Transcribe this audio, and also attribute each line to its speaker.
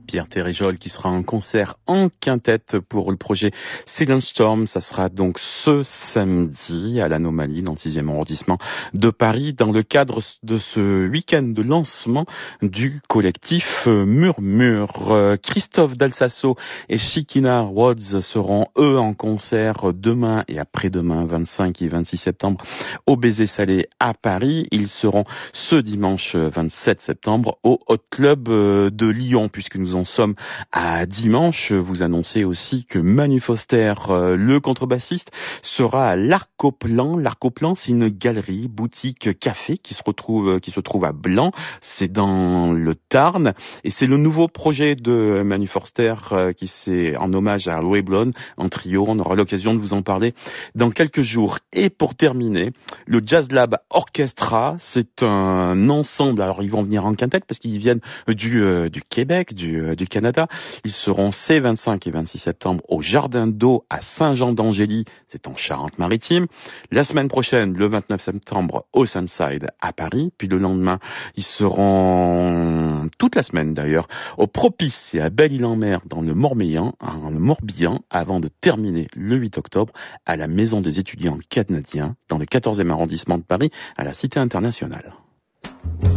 Speaker 1: Pierre Téréjol qui sera en concert en quintette pour le projet Silent Storm. Ça sera donc ce samedi à l'Anomalie dans le 6e arrondissement de Paris dans le cadre de ce week-end de lancement du collectif Murmure. Christophe Dalsasso et Shikina Rhodes seront eux en concert demain et après-demain 25 et 26 septembre au Baiser Salé à Paris. Ils seront ce dimanche 27 septembre au Hot Club de Lyon. Puisque nous en sommes à dimanche, vous annoncez aussi que Manu Foster, le contrebassiste, sera à l'Arcoplan. L'Arcoplan, c'est une galerie, boutique, café qui se trouve à Blanc. C'est dans le Tarn et c'est le nouveau projet de Manu Foster qui c'est en hommage à Louis Blonde en trio. On aura l'occasion de vous en parler dans quelques jours. Et pour terminer, le Jazz Lab Orchestra, c'est un ensemble. Alors ils vont venir en quintette parce qu'ils viennent du Québec, du Canada. Ils seront ces 25 et 26 septembre au Jardin d'eau à Saint-Jean-d'Angély, c'est en Charente-Maritime. La semaine prochaine, le 29 septembre, au Sunside à Paris. Puis le lendemain, ils seront toute la semaine d'ailleurs au Propice et à Belle-Île-en-Mer dans le Morbihan, avant de terminer le 8 octobre à la Maison des étudiants canadiens dans le 14e arrondissement de Paris à la Cité internationale.